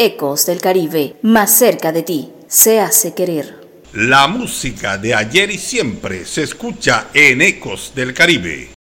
Ecos del Caribe, más cerca de ti, se hace querer. La música de ayer y siempre se escucha en Ecos del Caribe.